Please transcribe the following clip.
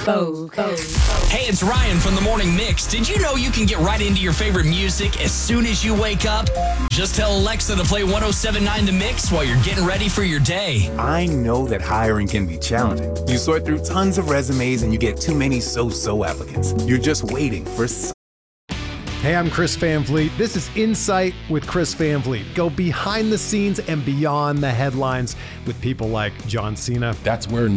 Hey, it's Ryan from The Morning Mix. Did you know you can get right into your favorite music as soon as you wake up? Just tell Alexa to play 107.9 The Mix while you're getting ready for your day. I know that hiring can be challenging. You sort through tons of resumes and you get too many so-so applicants. You're just waiting for Hey, I'm Chris Van Vliet. This is Insight with Chris Van Vliet. Go behind the scenes and beyond the headlines with people like John Cena. That's where